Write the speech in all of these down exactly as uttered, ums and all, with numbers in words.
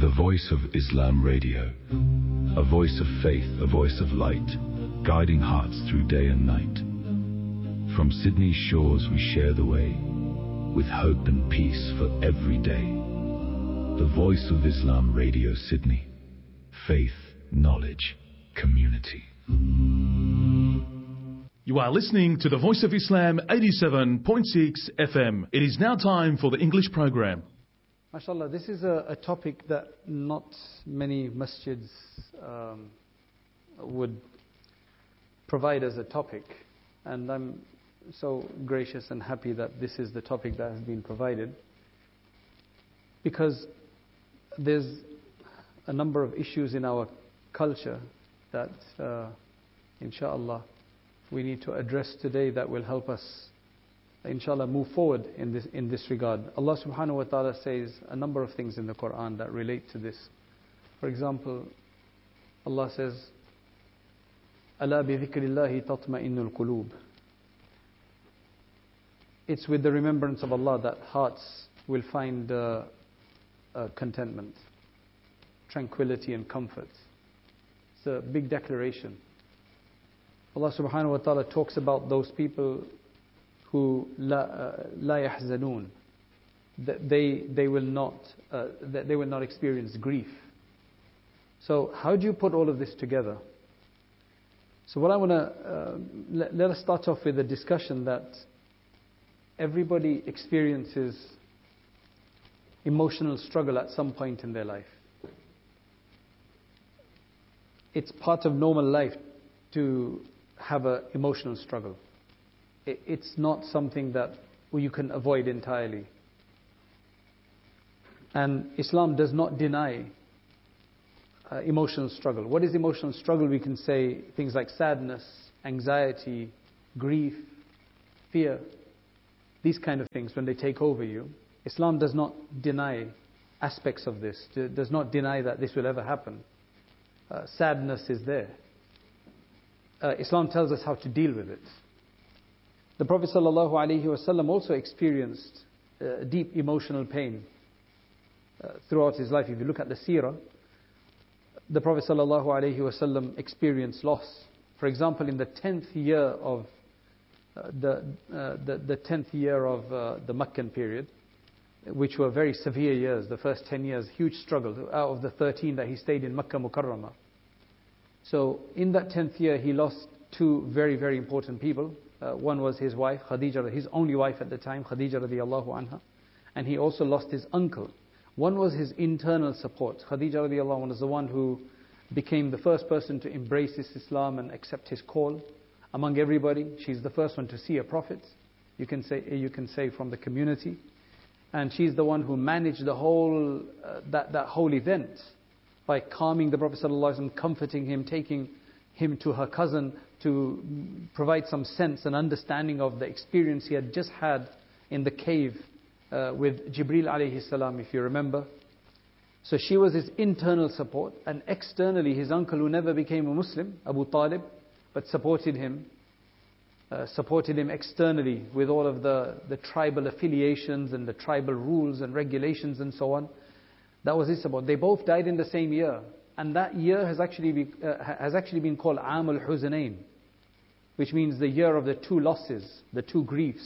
The Voice of Islam Radio. A voice of faith, a voice of light, guiding hearts through day and night. From Sydney's shores we share the way, with hope and peace for every day. The Voice of Islam Radio Sydney. Faith, knowledge, community. You are listening to the Voice of Islam eighty-seven point six F M. It is now time for the English program. MashaAllah, this is a, a topic that not many masjids um, would provide as a topic. And I'm so gracious and happy that this is the topic that has been provided. Because there's a number of issues in our culture that, uh, inshaAllah, we need to address today that will help us, inshallah, move forward in this in this regard. Allah subhanahu wa ta'ala says a number of things in the Quran that relate to this. For example, Allah says, أَلَا بِذِكْرِ اللَّهِ تَطْمَئِنُّ الْقُلُوبِ. It's with the remembrance of Allah that hearts will find uh, uh, contentment, tranquility and comfort. It's a big declaration. Allah subhanahu wa ta'ala talks about those people who la la yahzanun, that they they will not uh, that they will not experience grief. So how do you put all of this together? So what I want to uh, let, let us start off with a discussion that everybody experiences emotional struggle at some point in their life. It's part of normal life to have an emotional struggle. It's not something that you can avoid entirely. And Islam does not deny uh, emotional struggle. What is emotional struggle? We can say things like sadness, anxiety, grief, fear, these kind of things when they take over you. Islam does not deny aspects of this, does not deny that this will ever happen. Uh, sadness is there. Uh, Islam tells us how to deal with it. The Prophet ﷺ also experienced uh, deep emotional pain uh, throughout his life. If you look at the seerah, the Prophet ﷺ experienced loss. For example, in the tenth year of uh, the, uh, the the tenth year of uh, the Meccan period, which were very severe years, the first ten years, huge struggle. Out of the thirteen that he stayed in Makkah Mukarramah. So in that tenth year, he lost two very, very important people. Uh, one was his wife, Khadija, his only wife at the time, Khadija radiallahu anha. And he also lost his uncle. One was his internal support. Khadija radiallahu anha was the one who became the first person to embrace Islam and accept his call among everybody. She's the first one to see a prophet, you can say, you can say from the community. And she's the one who managed the whole, uh, that, that whole event by calming the Prophet ﷺ, comforting him, taking him to her cousin to provide some sense and understanding of the experience he had just had in the cave uh, with Jibreel alayhi salam, if you remember. So she was his internal support, and externally his uncle, who never became a Muslim, Abu Talib, but supported him, uh, supported him externally with all of the, the tribal affiliations and the tribal rules and regulations and so on. That was his support. They both died in the same year. And that year has actually, be, uh, has actually been called Aam al-Huznayn, which means the year of the two losses, the two griefs,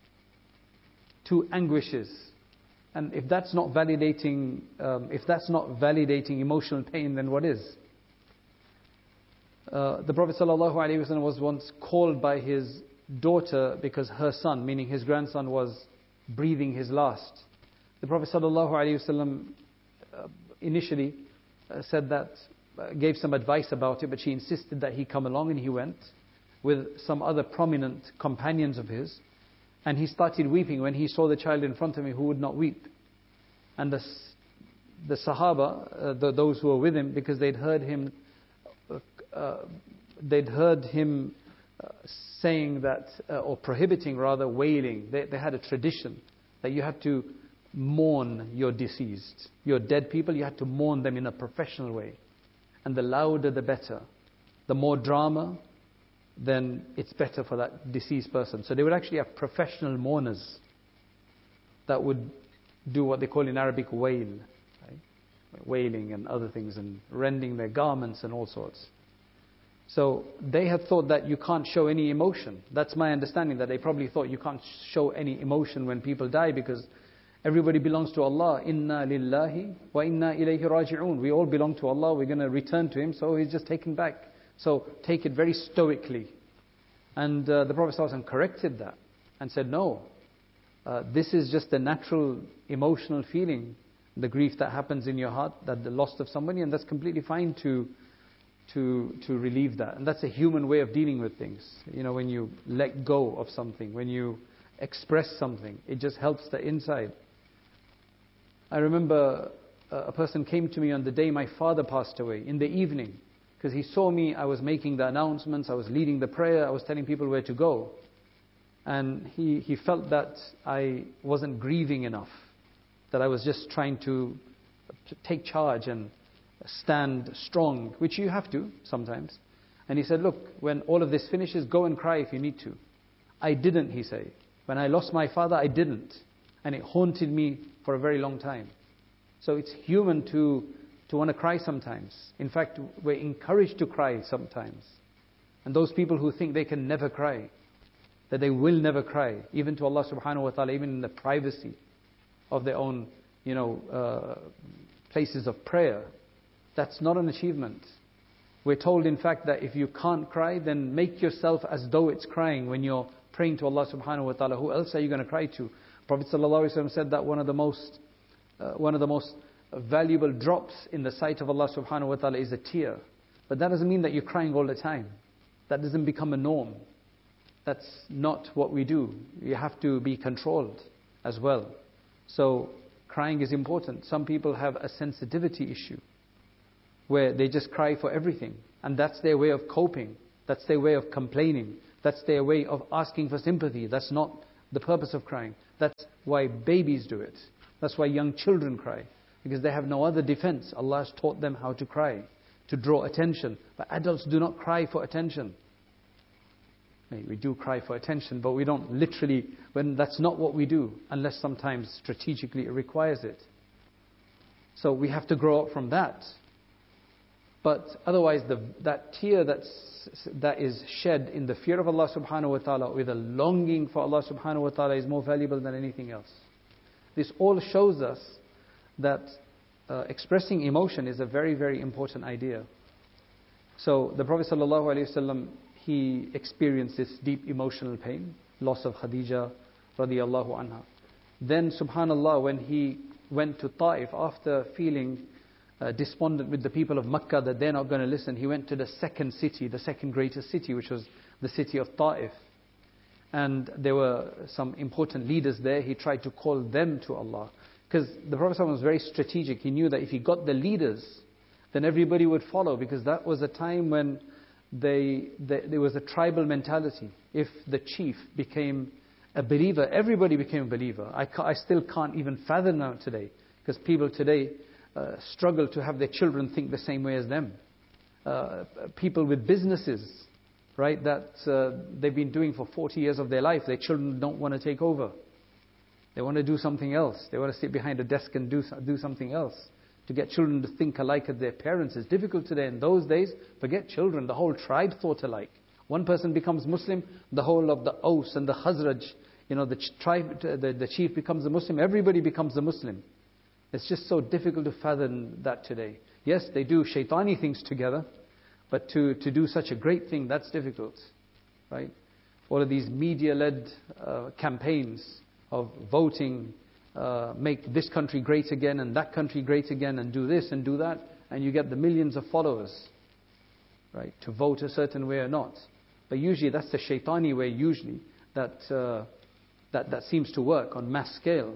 two anguishes. And if that's not validating, um, if that's not validating emotional pain, then what is? Uh, the Prophet ﷺ was once called by his daughter because her son, meaning his grandson, was breathing his last. The Prophet ﷺ uh, initially uh, said that, uh, gave some advice about it, but she insisted that he come along, and he went with some other prominent companions of his. And he started weeping when he saw the child in front of him who would not weep. And the, the Sahaba, uh, the, those who were with him, because they'd heard him, uh, uh, they'd heard him uh, saying that, uh, or prohibiting rather, wailing. They, they had a tradition that you had to mourn your deceased, your dead people. You had to mourn them in a professional way, and the louder the better. The more drama, then it's better for that deceased person. So they would actually have professional mourners that would do what they call in Arabic wail. Right? wailing and other things and rending their garments and all sorts. So they had thought that you can't show any emotion. That's my understanding, that they probably thought you can't show any emotion when people die because everybody belongs to Allah. Inna lillahi wa inna ilayhi raji'un. We all belong to Allah. We're going to return to Him. So He's just taken back. So take it very stoically. And uh, the Prophet ﷺ corrected that and said, no, uh, this is just a natural emotional feeling, the grief that happens in your heart, that the loss of somebody, and that's completely fine to to to relieve that. And that's a human way of dealing with things. You know, when you let go of something, when you express something, it just helps the inside. I remember a person came to me on the day my father passed away, in the evening, because he saw me, I was making the announcements, I was leading the prayer, I was telling people where to go. And he, he felt that I wasn't grieving enough, that I was just trying to, to take charge and stand strong, which you have to sometimes. And he said, look, when all of this finishes, go and cry if you need to. I didn't, he said. When I lost my father, I didn't. And it haunted me for a very long time. So it's human to, to want to cry sometimes. In fact, we're encouraged to cry sometimes. And those people who think they can never cry, that they will never cry, even to Allah subhanahu wa ta'ala, even in the privacy of their own, you know, uh, places of prayer, that's not an achievement. We're told, in fact, that if you can't cry, then make yourself as though it's crying when you're praying to Allah subhanahu wa ta'ala. Who else are you going to cry to? Prophet sallallahu alaihi wasallam said that one of the most uh, one of the most valuable drops in the sight of Allah subhanahu wa ta'ala is a tear. But that doesn't mean that you're crying all the time. That doesn't become a norm. That's not what we do. You have to be controlled as well. So crying is important. Some people have a sensitivity issue where they just cry for everything. And that's their way of coping. That's their way of complaining. That's their way of asking for sympathy. That's not the purpose of crying. That's why babies do it. That's why young children cry. Because they have no other defense. Allah has taught them how to cry, to draw attention. But adults do not cry for attention. We do cry for attention, but we don't literally, when that's not what we do, unless sometimes strategically it requires it. So we have to grow up from that. But otherwise, the, that tear that's, that is shed in the fear of Allah subhanahu wa ta'ala, with a longing for Allah subhanahu wa ta'ala, is more valuable than anything else. This all shows us that uh, expressing emotion is a very, very important idea. So the Prophet sallallahu alaihi wasallam, he experienced this deep emotional pain, loss of Khadija radiallahu anha. Then, subhanallah, when he went to Taif, after feeling uh, despondent with the people of Makkah that they're not going to listen, he went to the second city, the second greatest city, which was the city of Taif. And there were some important leaders there. He tried to call them to Allah. Because the Prophet was very strategic. He knew that if he got the leaders, then everybody would follow, because that was a time when They, they, there was a tribal mentality. If the chief became a believer, everybody became a believer. I, ca- I still can't even fathom now today, because people today uh, struggle to have their children think the same way as them. Uh, people with businesses, right, that uh, they've been doing for forty years of their life, their children don't want to take over. They want to do something else. They want to sit behind a desk and do, do something else. To get children to think alike as their parents is difficult today. In those days, forget children, the whole tribe thought alike. One person becomes Muslim, the whole of the Aus and the Khazraj, you know, the tribe, the, the chief becomes a Muslim, everybody becomes a Muslim. It's just so difficult to fathom that today. Yes, they do shaitani things together, but to, to do such a great thing, that's difficult, right? All of these media-led uh, campaigns of voting, Uh, make this country great again and that country great again, and do this and do that, and you get the millions of followers, right, to vote a certain way or not. But usually that's the shaitani way, usually, that, uh, that, that seems to work on mass scale.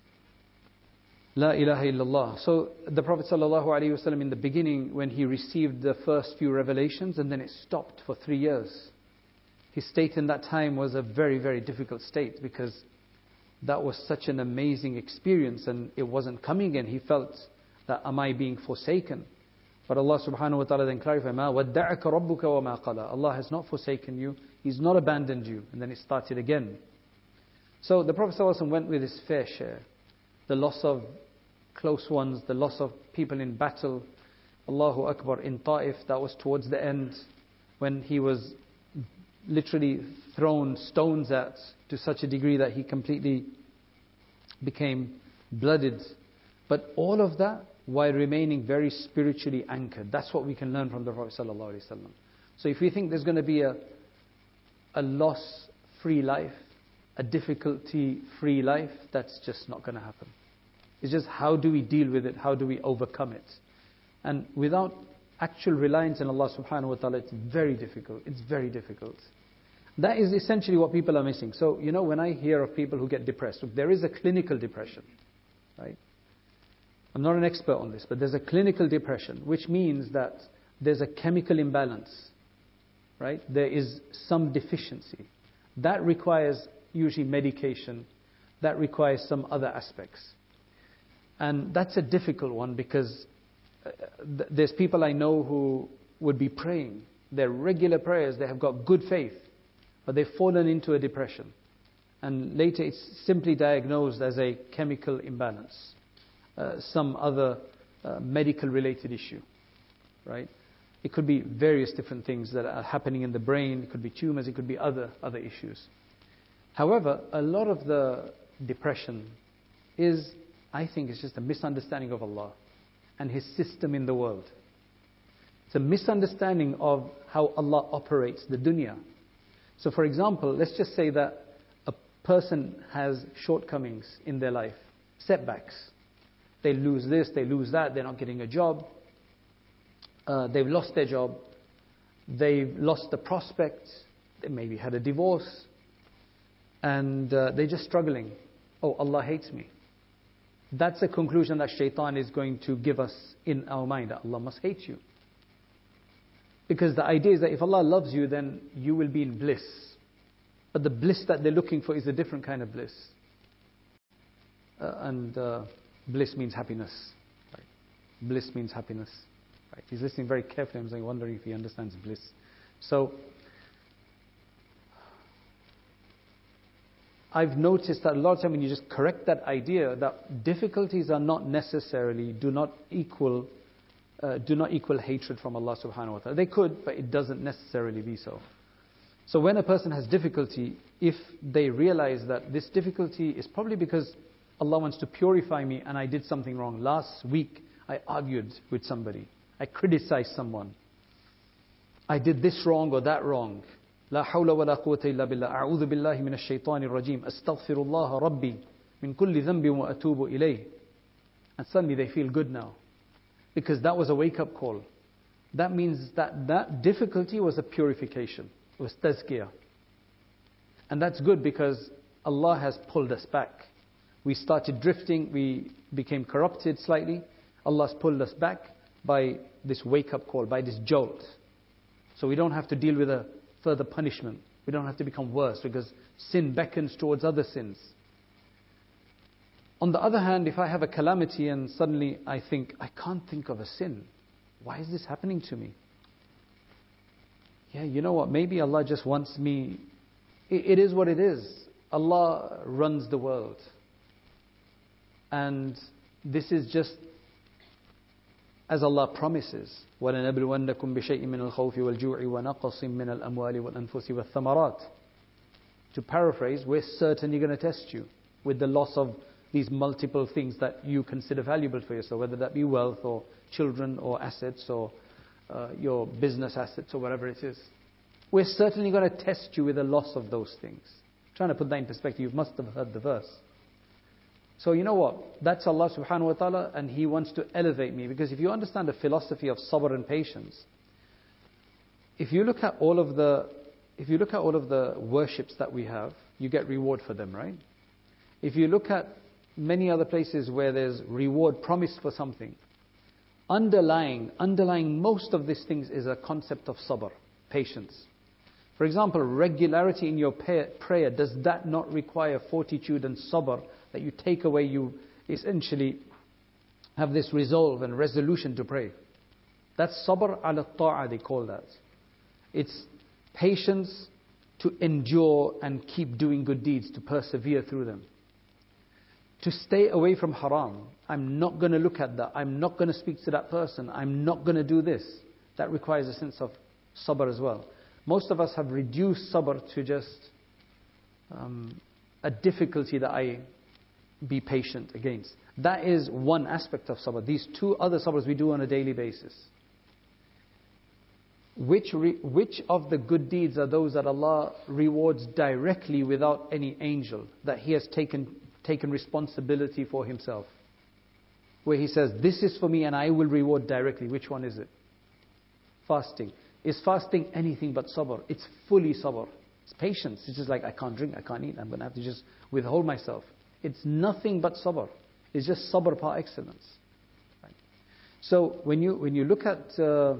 La ilaha illallah. So the Prophet sallallahu alaihi wasallam, in the beginning, when he received the first few revelations, and then it stopped for three years. His state in that time was a very, very difficult state, because that was such an amazing experience, and it wasn't coming again. He felt that, am I being forsaken? But Allah subhanahu wa ta'ala then clarified, مَا وَدَّعَكَ رَبُّكَ وَمَا قَلَى. Allah has not forsaken you. He's not abandoned you. And then it started again. So the Prophet ﷺ went with his fair share. The loss of close ones, the loss of people in battle. Allahu Akbar, in Ta'if, that was towards the end when he was literally thrown stones at to such a degree that he completely became blooded. But all of that while remaining very spiritually anchored. That's what we can learn from the Prophet ﷺ. So if we think there's going to be a, a loss-free life, a difficulty-free life, that's just not going to happen. It's just how do we deal with it, how do we overcome it. And without actual reliance on Allah subhanahu wa ta'ala, it's very difficult. It's very difficult. That is essentially what people are missing. So, you know, when I hear of people who get depressed, look, there is a clinical depression, right? I'm not an expert on this, but there's a clinical depression, which means that there's a chemical imbalance, right? There is some deficiency. That requires usually medication. That requires some other aspects. And that's a difficult one because th- there's people I know who would be praying. They're regular prayers. They have got good faith. But they've fallen into a depression. And later it's simply diagnosed as a chemical imbalance. Uh, some other uh, medical related issue, right? It could be various different things that are happening in the brain. It could be tumors. It could be other other issues. However, a lot of the depression is, I think, it's just a misunderstanding of Allah and His system in the world. It's a misunderstanding of how Allah operates the dunya. So for example, let's just say that a person has shortcomings in their life, setbacks. They lose this, they lose that, they're not getting a job. Uh, they've lost their job. They've lost the prospects. They maybe had a divorce. And uh, they're just struggling. Oh, Allah hates me. That's a conclusion that shaitan is going to give us in our mind. That Allah must hate you. Because the idea is that if Allah loves you, then you will be in bliss. But the bliss that they're looking for is a different kind of bliss. Uh, and uh, bliss means happiness. Right? Bliss means happiness. Right? He's listening very carefully. I'm wondering if he understands bliss. So, I've noticed that a lot of time when you just correct that idea, that difficulties are not necessarily, do not equal Uh, do not equal hatred from Allah subhanahu wa ta'ala. They could, but it doesn't necessarily be so. So when a person has difficulty, if they realize that this difficulty is probably because Allah wants to purify me and I did something wrong. Last week I argued with somebody. I criticized someone. I did this wrong or that wrong. لا حول ولا قوة إلا بالله أعوذ بالله من الشيطان الرجيم أستغفر الله ربي من كل ذنب وأتوب إليه. And suddenly they feel good now. Because that was a wake-up call. That means that that difficulty was a purification. It was tazkiyah. And that's good because Allah has pulled us back. We started drifting. We became corrupted slightly. Allah's pulled us back by this wake-up call, by this jolt. So we don't have to deal with a further punishment. We don't have to become worse because sin beckons towards other sins. On the other hand, if I have a calamity and suddenly I think, I can't think of a sin. Why is this happening to me? Yeah, you know what? Maybe Allah just wants me. It is what it is. Allah runs the world. And this is just as Allah promises. وَلَنَبْلُوَنَّكُمْ بِشَيْءٍ مِّنَ الْخَوْفِ وَالْجُوعِ وَنَقَصٍ مِّنَ الْأَمْوَالِ وَالْأَنفُسِ وَالثَّمَرَاتِ. To paraphrase, we're certainly going to test you with the loss of these multiple things that you consider valuable for yourself, whether that be wealth or children or assets or uh, your business assets or whatever it is. We're certainly going to test you with the loss of those things. Trying to put that in perspective, you must have heard the verse. So you know what? That's Allah subhanahu wa ta'ala, and He wants to elevate me. Because if you understand the philosophy of sabr and patience, if you look at all of the if you look at all of the worships that we have, you get reward for them, right? If you look at many other places where there's reward promised for something, underlying, underlying most of these things is a concept of sabr, patience. For example, regularity in your prayer, does that not require fortitude and sabr, that you take away, you essentially have this resolve and resolution to pray? That's sabr ala ta'a, they call that. It's patience to endure and keep doing good deeds, to persevere through them. to stay away from haram. I'm not going to look at that. I'm not going to speak to that person. I'm not going to do this. That requires a sense of sabr as well. Most of us have reduced sabr to just um, a difficulty that I be patient against. That is one aspect of sabr. These two other sabrs we do on a daily basis. Which, re, which of the good deeds are those that Allah rewards directly without any angel, that He has taken, taken responsibility for Himself? Where He says, this is for me and I will reward directly. Which one is it? Fasting. Is fasting anything but sabr? It's fully sabr. It's patience. It's just like, I can't drink, I can't eat, I'm going to have to just withhold myself. It's nothing but sabr. It's just sabr par excellence. Right? So when you, when you look at uh,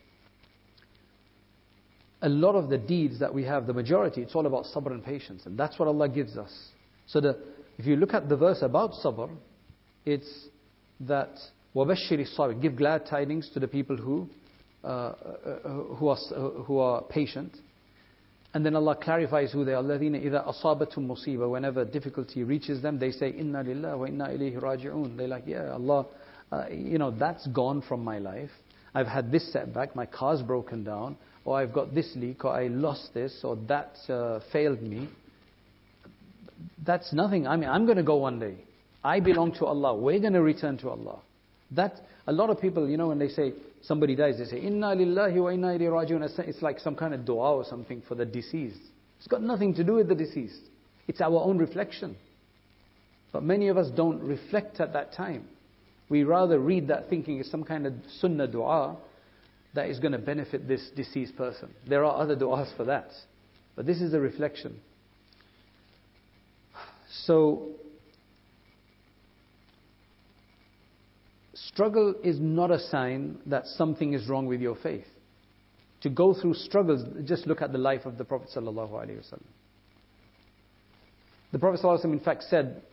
a lot of the deeds that we have, the majority, it's all about sabr and patience. And that's what Allah gives us. So the, if you look at the verse about sabr, it's that وَبَشِّرِ الصَّابِرِينَ, give glad tidings to the people who, uh, uh, who, are, uh, who are patient. And then Allah clarifies who they are. الَّذِينَ إِذَا أَصَابَتُمْ مُصِيبَةٌ, whenever difficulty reaches them, they say, إِنَّا لِلَّهِ وَإِنَّا إِلَيْهِ رَاجِعُونَ. They're like, yeah, Allah, uh, you know, that's gone from my life. I've had this setback, my car's broken down, or I've got this leak, or I lost this, or that uh, failed me. That's nothing. I mean, I'm going to go one day. I belong to Allah. We're going to return to Allah. That, a lot of people, you know, when they say somebody dies, they say, Inna lillahi wa inna ilayhi raji'un. It's like some kind of dua or something for the deceased. It's got nothing to do with the deceased. It's our own reflection. But many of us don't reflect at that time. We rather read that thinking it's some kind of sunnah dua that is going to benefit this deceased person. There are other du'as for that. But this is a reflection. So, struggle is not a sign that something is wrong with your faith. To go through struggles, just look at the life of the Prophet ﷺ. The Prophet ﷺ in fact said